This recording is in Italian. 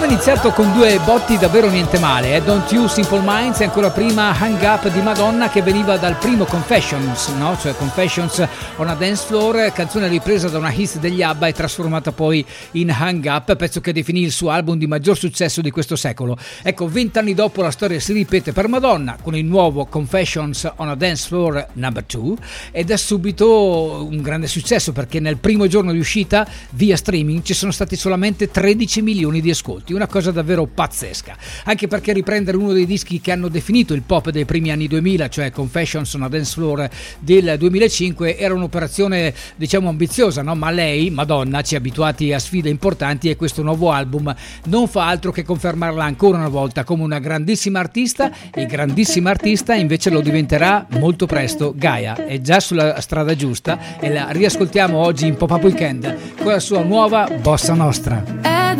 iniziato con due botti davvero niente male, Don't You Simple Minds e ancora prima Hang Up di Madonna, che veniva dal primo Confessions, no? Cioè Confessions on a Dance Floor, canzone ripresa da una hit degli ABBA e trasformata poi in Hang Up, pezzo che definì il suo album di maggior successo di questo secolo. Ecco, 20 anni dopo la storia si ripete per Madonna con il nuovo Confessions on a Dance Floor number 2 ed è subito un grande successo, perché nel primo giorno di uscita via streaming ci sono stati solamente 13 milioni di ascolti, una cosa davvero pazzesca, anche perché riprendere uno dei dischi che hanno definito il pop dei primi anni 2000, cioè Confessions on a Dance Floor del 2005, era un'operazione diciamo ambiziosa, no? Ma lei, Madonna, ci ha abituati a sfide importanti e questo nuovo album non fa altro che confermarla ancora una volta come una grandissima artista, e grandissima artista invece lo diventerà molto presto. Gaia è già sulla strada giusta e la riascoltiamo oggi in Pop Up Weekend con la sua nuova Bossa Nostra.